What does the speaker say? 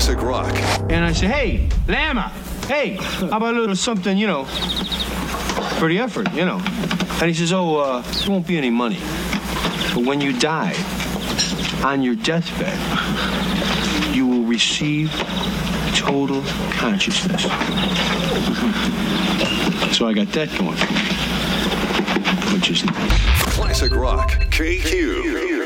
Classic rock. And I said, hey, Lama, hey, how about a little something, for the effort, And he says, oh, there won't be any money. But when you die, on your deathbed, you will receive total consciousness. So I got that going for me, which is nice. Classic rock. KQ.